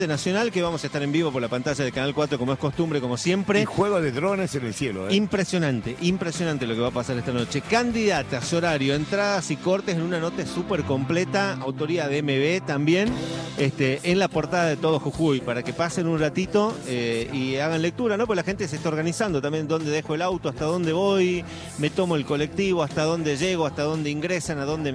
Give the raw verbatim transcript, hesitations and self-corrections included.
Nacional, que vamos a estar en vivo por la pantalla de Canal cuatro como es costumbre, como siempre. Y juego de drones en el cielo, ¿eh? Impresionante, impresionante lo que va a pasar esta noche. Candidatas, horario, entradas y cortes en una nota súper completa, autoría de M B también, este, en la portada de Todo Jujuy, para que pasen un ratito eh, y hagan lectura, ¿no? Porque la gente se está organizando también, dónde dejo el auto, hasta dónde voy, me tomo el colectivo, hasta dónde llego, hasta dónde ingresan, a dónde me